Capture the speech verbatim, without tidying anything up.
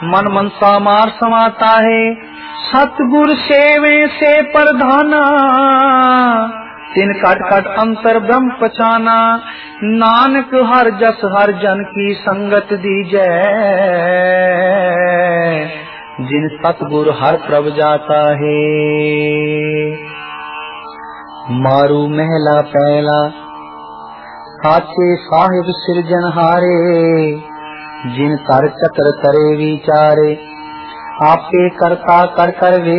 मन मनसा मार समाता है, सतगुर सेवे से प्रधाना, तिन कट कट अंतर ब्रह्म पछाना, नानक हर जस हर जन की संगत दीजै, जिन सतगुर हर प्रभ जाता है। मारू महला पहला, साचे साहिब सिरजनहारे, जिन कर चक्र करे विचारे, आपे करता कर कर वे